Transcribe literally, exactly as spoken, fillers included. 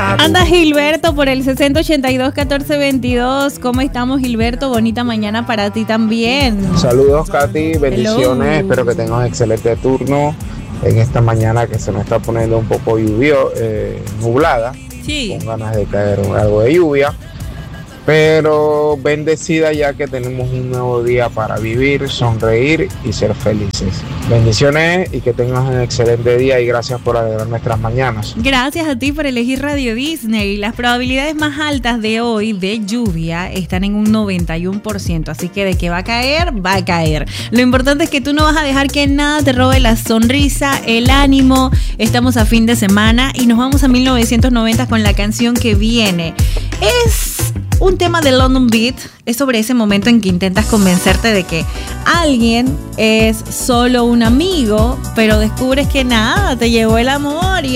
Anda Gilberto por el sesenta ochenta y dos catorce veintidós. ¿Cómo estamos, Gilberto? Bonita mañana para ti también. Saludos, Katy, bendiciones. Hello. Espero que tengas un excelente turno en esta mañana que se me está poniendo un poco lluvio, eh, nublada, Sí. con ganas de caer algo de lluvia, pero bendecida ya que tenemos un nuevo día para vivir, sonreír y ser felices. Bendiciones y que tengas un excelente día y gracias por alegrar nuestras mañanas. Gracias a ti por elegir Radio Disney. Las probabilidades más altas de hoy de lluvia están en un noventa y uno por ciento, así que de que va a caer, va a caer. Lo importante es que tú no vas a dejar que nada te robe la sonrisa, el ánimo. Estamos a fin de semana y nos vamos a mil novecientos noventa con la canción que viene. Es un tema de London Beat, es sobre ese momento en que intentas convencerte de que alguien es solo un amigo, pero descubres que nada, te llegó el amor y